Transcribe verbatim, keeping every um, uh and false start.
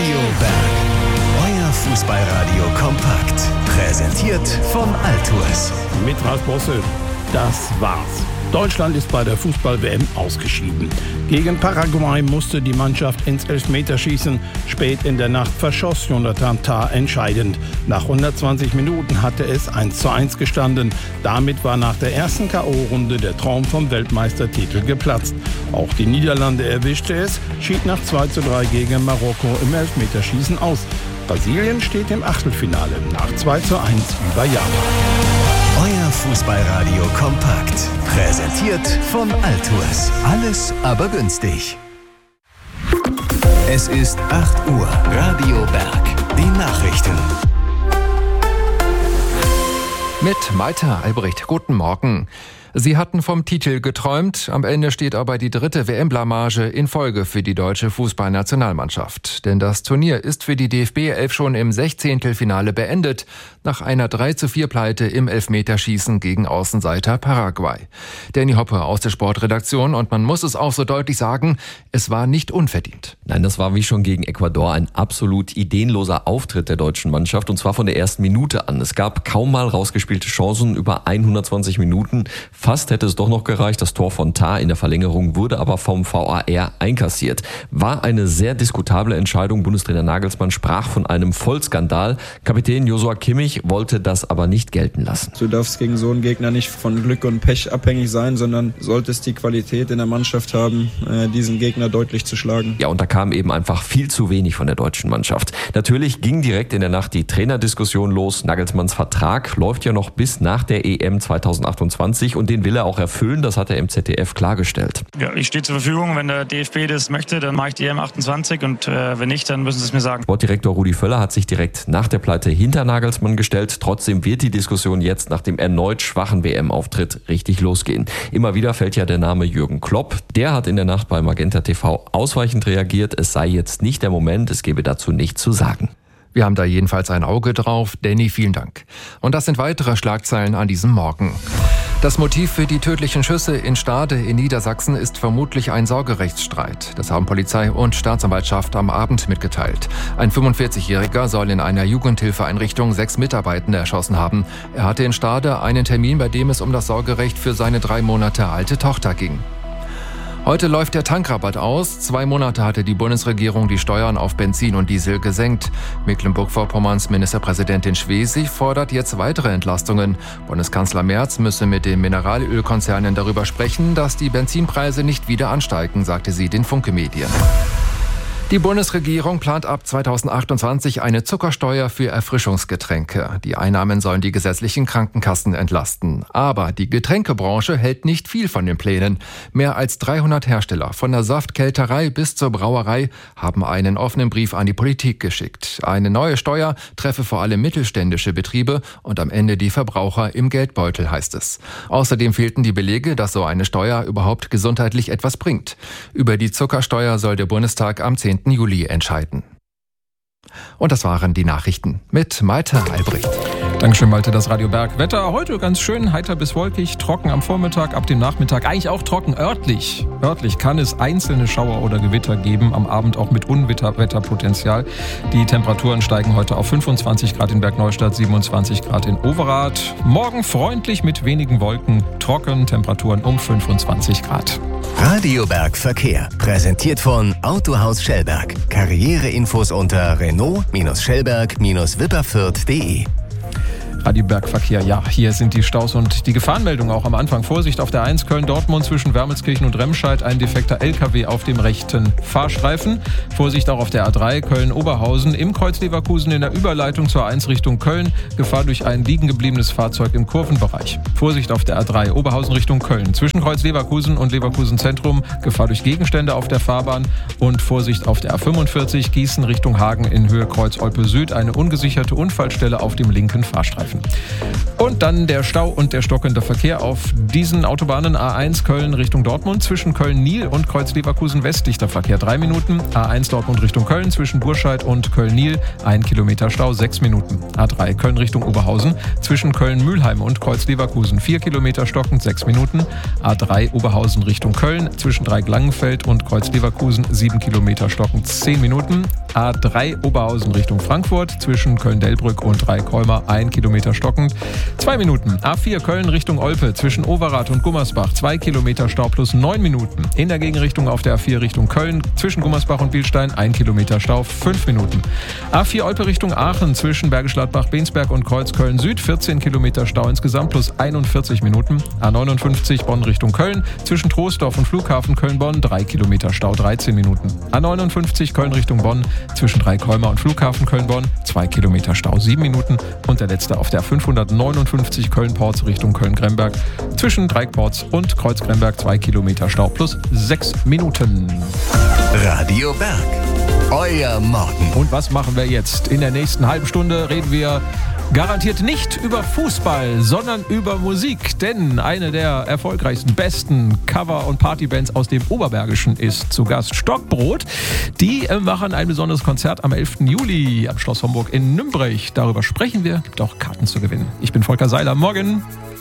Radio Berg. Euer Fußballradio kompakt. Präsentiert von Altours. Mit Ralf Bosse. Das war's. Deutschland ist bei der Fußball-W M ausgeschieden. Gegen Paraguay musste die Mannschaft ins Elfmeterschießen. Spät in der Nacht verschoss Jonathan Tah entscheidend. Nach hundertzwanzig Minuten hatte es eins zu eins gestanden. Damit war nach der ersten K O-Runde der Traum vom Weltmeistertitel geplatzt. Auch die Niederlande erwischte es, schied nach zwei zu drei gegen Marokko im Elfmeterschießen aus. Brasilien steht im Achtelfinale nach zwei zu eins über Japan. Euer Fußballradio kompakt. Präsentiert von Altours. Alles aber günstig. Es ist acht Uhr. Radio Berg. Die Nachrichten. Mit Malte Albrecht. Guten Morgen. Sie hatten vom Titel geträumt, am Ende steht aber die dritte W M-Blamage in Folge für die deutsche Fußballnationalmannschaft. Denn das Turnier ist für die D F B elf schon im Sechzehntelfinale beendet, nach einer drei zu vier Pleite im Elfmeterschießen gegen Außenseiter Paraguay. Danny Hoppe aus der Sportredaktion, und man muss es auch so deutlich sagen, es war nicht unverdient. Nein, das war wie schon gegen Ecuador ein absolut ideenloser Auftritt der deutschen Mannschaft, und zwar von der ersten Minute an. Es gab kaum mal rausgespielte Chancen über hundertzwanzig Minuten. Fast hätte es doch noch gereicht. Das Tor von Tah in der Verlängerung wurde aber vom V A R einkassiert. War eine sehr diskutable Entscheidung. Bundestrainer Nagelsmann sprach von einem Vollskandal. Kapitän Joshua Kimmich wollte das aber nicht gelten lassen. Du darfst gegen so einen Gegner nicht von Glück und Pech abhängig sein, sondern solltest die Qualität in der Mannschaft haben, diesen Gegner deutlich zu schlagen. Ja, und da kam eben einfach viel zu wenig von der deutschen Mannschaft. Natürlich ging direkt in der Nacht die Trainerdiskussion los. Nagelsmanns Vertrag läuft ja noch bis nach der E M zweitausendachtundzwanzig, und den will er auch erfüllen, das hat er im Z D F klargestellt. Ja, ich stehe zur Verfügung, wenn der D F B das möchte, dann mache ich die E M achtundzwanzig, und äh, wenn nicht, dann müssen sie es mir sagen. Sportdirektor Rudi Völler hat sich direkt nach der Pleite hinter Nagelsmann gestellt. Trotzdem wird die Diskussion jetzt nach dem erneut schwachen W M-Auftritt richtig losgehen. Immer wieder fällt ja der Name Jürgen Klopp. Der hat in der Nacht bei Magenta T V ausweichend reagiert. Es sei jetzt nicht der Moment, es gebe dazu nichts zu sagen. Wir haben da jedenfalls ein Auge drauf. Danny, vielen Dank. Und das sind weitere Schlagzeilen an diesem Morgen. Das Motiv für die tödlichen Schüsse in Stade in Niedersachsen ist vermutlich ein Sorgerechtsstreit. Das haben Polizei und Staatsanwaltschaft am Abend mitgeteilt. Ein fünfundvierzigjähriger soll in einer Jugendhilfeeinrichtung sechs Mitarbeitende erschossen haben. Er hatte in Stade einen Termin, bei dem es um das Sorgerecht für seine drei Monate alte Tochter ging. Heute läuft der Tankrabatt aus. Zwei Monate hatte die Bundesregierung die Steuern auf Benzin und Diesel gesenkt. Mecklenburg-Vorpommerns Ministerpräsidentin Schwesig fordert jetzt weitere Entlastungen. Bundeskanzler Merz müsse mit den Mineralölkonzernen darüber sprechen, dass die Benzinpreise nicht wieder ansteigen, sagte sie den Funke-Medien. Die Bundesregierung plant ab zweitausendachtundzwanzig eine Zuckersteuer für Erfrischungsgetränke. Die Einnahmen sollen die gesetzlichen Krankenkassen entlasten. Aber die Getränkebranche hält nicht viel von den Plänen. Mehr als dreihundert Hersteller, von der Saftkälterei bis zur Brauerei, haben einen offenen Brief an die Politik geschickt. Eine neue Steuer treffe vor allem mittelständische Betriebe und am Ende die Verbraucher im Geldbeutel, heißt es. Außerdem fehlten die Belege, dass so eine Steuer überhaupt gesundheitlich etwas bringt. Über die Zuckersteuer soll der Bundestag am zehnten Juli entscheiden. Und das waren die Nachrichten mit Malte Albrecht. Dankeschön, Malte. Das Radio Berg. Wetter heute ganz schön, heiter bis wolkig, trocken am Vormittag, ab dem Nachmittag eigentlich auch trocken. Örtlich, örtlich kann es einzelne Schauer oder Gewitter geben, am Abend auch mit Unwetterpotenzial. Die Temperaturen steigen heute auf fünfundzwanzig Grad in Bergneustadt, siebenundzwanzig Grad in Overath. Morgen freundlich mit wenigen Wolken, trocken, Temperaturen um fünfundzwanzig Grad. Radio Berg Verkehr, präsentiert von Autohaus Schellberg. Karriereinfos unter Renault-Schellberg-Wipperfürth punkt de. Radio Berg Verkehr, ja, hier sind die Staus und die Gefahrenmeldung auch am Anfang. Vorsicht auf der eins Köln-Dortmund zwischen Wermelskirchen und Remscheid, ein defekter L K W auf dem rechten Fahrstreifen. Vorsicht auch auf der A drei Köln-Oberhausen im Kreuz Leverkusen in der Überleitung zur eins Richtung Köln. Gefahr durch ein liegen gebliebenes Fahrzeug im Kurvenbereich. Vorsicht auf der A drei Oberhausen Richtung Köln zwischen Kreuz Leverkusen und Leverkusen Zentrum. Gefahr durch Gegenstände auf der Fahrbahn. Und Vorsicht auf der A fünfundvierzig Gießen Richtung Hagen in Höhe Kreuz Olpe Süd. Eine ungesicherte Unfallstelle auf dem linken Fahrstreifen. Und dann der Stau und der stockende Verkehr auf diesen Autobahnen. A eins Köln Richtung Dortmund zwischen Köln-Nil und Kreuz-Leverkusen West dichter Verkehr drei Minuten. A eins Dortmund Richtung Köln zwischen Burscheid und Köln-Nil ein Kilometer Stau sechs Minuten. A drei Köln Richtung Oberhausen zwischen Köln-Mühlheim und Kreuz-Leverkusen vier Kilometer stockend sechs Minuten. A drei Oberhausen Richtung Köln zwischen Dreieck-Langenfeld und Kreuz-Leverkusen sieben Kilometer stockend zehn Minuten. A drei Oberhausen Richtung Frankfurt zwischen Köln-Delbrück und Dreieck-Holmer ein Kilometer stockend zwei Minuten. A vier Köln Richtung Olpe zwischen Overath und Gummersbach zwei Kilometer Stau plus neun Minuten. In der Gegenrichtung auf der A vier Richtung Köln zwischen Gummersbach und Bilstein ein Kilometer Stau fünf Minuten. A vier Olpe Richtung Aachen zwischen Bergisch Gladbach, Bensberg und Kreuz Köln Süd vierzehn Kilometer Stau insgesamt plus einundvierzig Minuten. A neunundfünfzig Bonn Richtung Köln zwischen Troisdorf und Flughafen Köln-Bonn drei Kilometer Stau dreizehn Minuten. A neunundfünfzig Köln Richtung Bonn zwischen Dreieck-Holmer und Flughafen Köln-Bonn zwei Kilometer Stau sieben Minuten. Und der letzte auf der fünfhundertneunundfünfzig Köln-Porz Richtung Köln-Gremberg zwischen Dreieck-Porz und Kreuz-Gremberg zwei Kilometer Stau plus sechs Minuten. Radio Berg, euer Morgen. Und was machen wir jetzt? In der nächsten halben Stunde reden wir garantiert nicht über Fußball, sondern über Musik. Denn eine der erfolgreichsten, besten Cover- und Partybands aus dem Oberbergischen ist zu Gast. Stockbrot. Die machen ein besonderes Konzert am elften Juli am Schloss Homburg in Nümbrich. Darüber sprechen wir. Gibt auch Karten zu gewinnen. Ich bin Volker Seiler. Morgen.